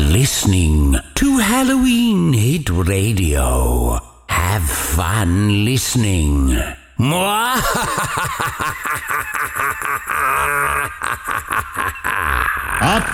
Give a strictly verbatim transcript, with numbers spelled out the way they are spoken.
listening to Halloween Hit Radio. Have fun listening. Up